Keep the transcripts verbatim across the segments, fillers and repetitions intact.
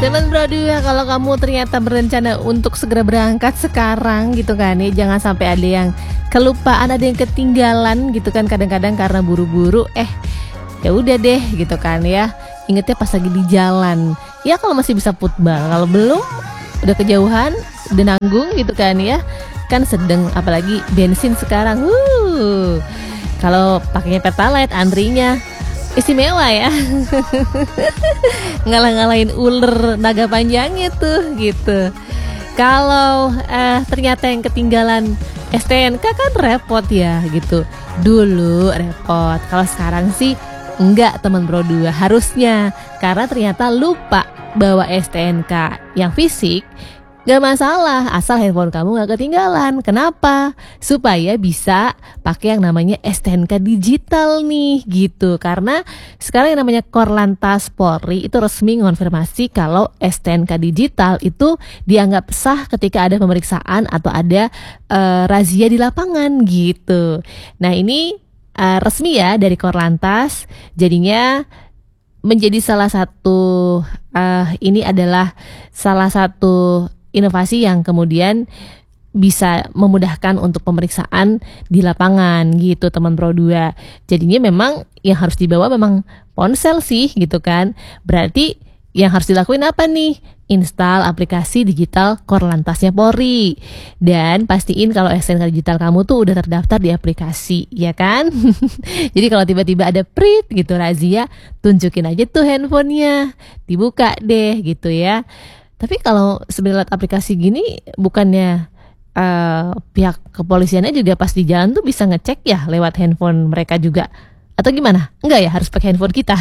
Teman Bro dua, kalau kamu ternyata berencana untuk segera berangkat sekarang gitu kan ya, jangan sampai ada yang kelupaan, ada yang ketinggalan gitu kan, kadang-kadang karena buru-buru eh ya udah deh gitu kan ya. Ingetnya pas lagi di jalan. Ya kalau masih bisa putbal, kalau belum udah kejauhan, udah nanggung gitu kan ya. Kan sedang, apalagi bensin sekarang. Wuh. Kalau pakainya Pertalite antrinya istimewa ya. Ngalah-ngalahin ular naga panjangnya tuh gitu. Kalau eh, ternyata yang ketinggalan S T N K kan repot ya gitu. Dulu repot, kalau sekarang sih enggak teman Bro dua, harusnya. Karena ternyata lupa bawa S T N K yang fisik, gak masalah asal handphone kamu gak ketinggalan. Kenapa? Supaya bisa pakai yang namanya S T N K digital nih gitu. Karena sekarang yang namanya Korlantas Polri itu resmi mengonfirmasi kalau S T N K digital itu dianggap sah ketika ada pemeriksaan atau ada uh, razia di lapangan gitu. Nah ini uh, resmi ya dari Korlantas, jadinya menjadi salah satu uh, ini adalah salah satu inovasi yang kemudian bisa memudahkan untuk pemeriksaan di lapangan gitu teman Pro dua. Jadinya memang yang harus dibawa memang ponsel sih gitu kan. Berarti yang harus dilakuin apa nih? Install aplikasi digital Korlantasnya Polri. Dan pastiin kalau S T N K digital kamu tuh udah terdaftar di aplikasi, ya kan? Jadi kalau tiba-tiba ada prit gitu razia, tunjukin aja tuh handphonenya, dibuka deh gitu ya. Tapi kalau sebenarnya aplikasi gini, bukannya uh, pihak kepolisiannya juga pas di jalan tuh bisa ngecek ya lewat handphone mereka juga? Atau gimana? Enggak ya, harus pakai handphone kita.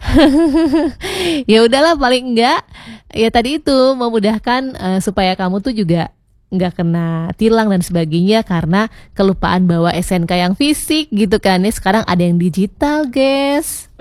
Ya udahlah, paling enggak ya tadi itu memudahkan uh, supaya kamu tuh juga nggak kena tilang dan sebagainya karena kelupaan bawa S N K yang fisik gitu kan. Nih sekarang ada yang digital, guys.